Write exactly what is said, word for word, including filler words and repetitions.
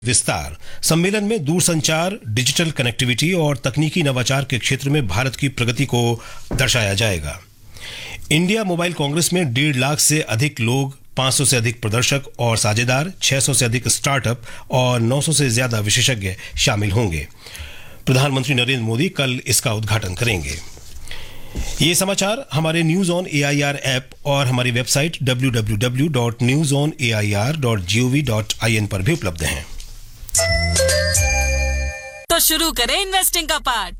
विस्तार सम्मेलन में दूरसंचार, डिजिटल कनेक्टिविटी और तकनीकी नवाचार के क्षेत्र में भारत की प्रगति को दर्शाया जाएगा। इंडिया मोबाइल कांग्रेस में डेढ़ लाख से अधिक लोग, पाँच सौ से अधिक प्रदर्शक और साझेदार, छह सौ से अधिक स्टार्टअप और नौ सौ से ज्यादा विशेषज्ञ शामिल होंगे। प्रधानमंत्री नरेंद्र मोदी कल इसका उद्घाटन करेंगे। ये समाचार हमारे न्यूज ऑन एआईआर ऐप और हमारी website W W W dot news on A I R dot G O V dot I N पर भी उपलब्ध हैं। तो शुरू करें इन्वेस्टिंग का पार्ट।